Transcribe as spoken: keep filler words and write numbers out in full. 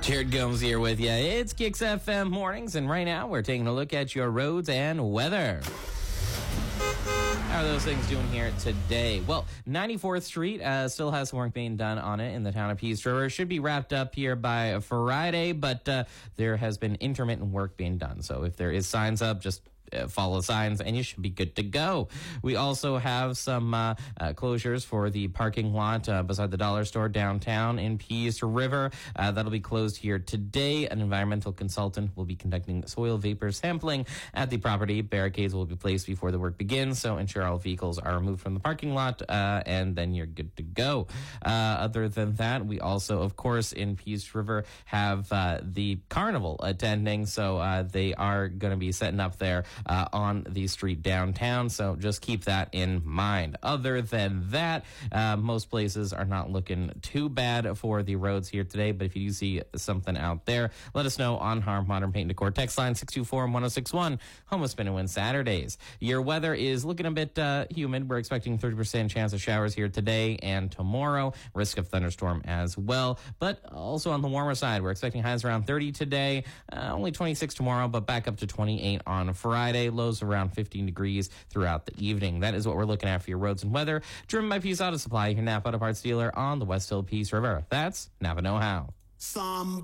Jared Gomes here with you. It's Kicks F M Mornings, and right now we're taking a look at your roads and weather. How are those things doing here today? Well, ninety-fourth Street uh, still has some work being done on it in the town of Peace River. Should be wrapped up here by Friday, but uh, there has been intermittent work being done. So if there is signs up, just Uh, follow signs and you should be good to go. We also have some uh, uh, closures for the parking lot uh, beside the dollar store downtown in Peace River. Uh, that'll be closed here today. An environmental consultant will be conducting soil vapor sampling at the property. Barricades will be placed before the work begins, so ensure all vehicles are removed from the parking lot uh, and then you're good to go. Uh, other than that, we also, of course, in Peace River have uh, the carnival attending, so uh, they are going to be setting up there Uh, on the street downtown, so just keep that in mind. Other than that, uh, most places are not looking too bad for the roads here today, but if you do see something out there, let us know on Harm Modern Paint and Decor. Text line six two four, one oh six one, home of Spin and Win Saturdays. Your weather is looking a bit uh, humid. We're expecting thirty percent chance of showers here today and tomorrow. Risk of thunderstorm as well, but also on the warmer side, we're expecting highs around thirty today, uh, only twenty-six tomorrow, but back up to twenty-eight on Friday. Lows around fifteen degrees throughout the evening. That is what we're looking at for your roads and weather. Driven by Peace Auto Supply, your Napa Auto Parts dealer on the West Hill Peace River. That's Napa Know How. Some